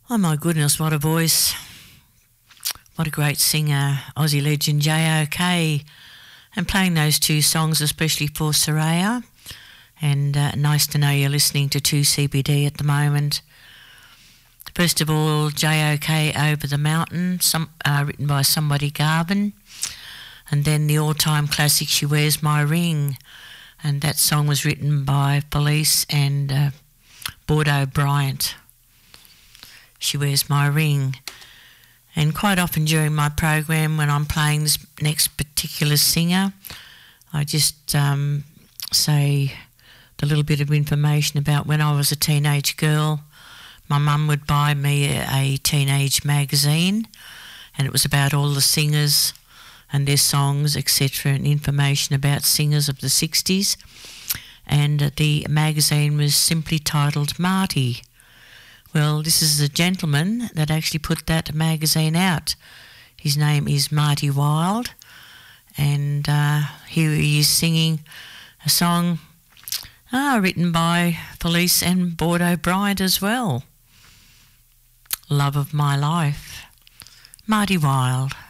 Oh my goodness, what a voice. What a great singer, Aussie legend JOK. And playing those two songs especially for Soraya. And nice to know you're listening to 2CBD at the moment. First of all, JOK Over the Mountain, written by Somebody Garvin. And then the all-time classic She Wears My Ring. And that song was written by Felice and Bordeaux Bryant. She Wears My Ring. And quite often during my program when I'm playing this next particular singer, I just say the little bit of information about when I was a teenage girl. My mum would buy me a teenage magazine, and it was about all the singers and their songs, etc., and information about singers of the 60s. And the magazine was simply titled Marty. Well, this is a gentleman that actually put that magazine out. His name is Marty Wilde, and here he is singing a song written by Felice and Bordeaux Bryant as well. Love of My Life, Marty Wilde.